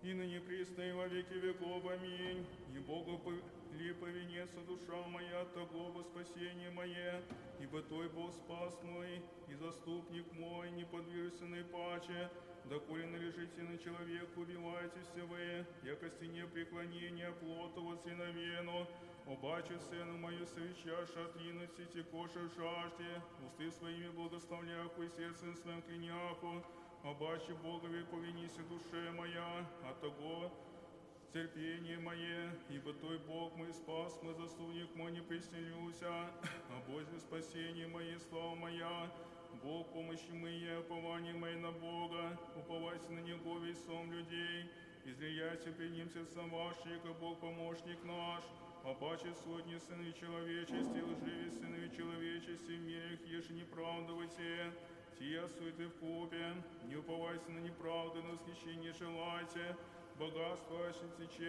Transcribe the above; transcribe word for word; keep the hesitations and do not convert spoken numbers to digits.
и ныне присно и во веки веков. Аминь. И Богу ли повинется душа моя от того во спасение мое, ибо Той Бог спас мой, и заступник мой, не подверженный паче, доколе належите на человека, убивайтесь вы, яко стене преклонения плота возреновену, обаче сыну мою совещаша отринуть и текоша в жажде, усты своими благословляху и сердцем своим кляняху, обаче Богови повинися душе моя, от того терпение мое, ибо Той Бог мой спас, мой заступник мой не приснилюся, а Боже спасение мое, слава моя, Бог помощи моей, упование мое на Бога, уповайся на Него весь сон людей, излияйся пред Ним сердца ваши, яко Бог помощник наш, обаче сотни сыновей человечести, лживые сыновей человечести, в мире их еже неправдывайте, сия суеты в купе, не уповайся на неправду, на восхищение желайте, богатство, течение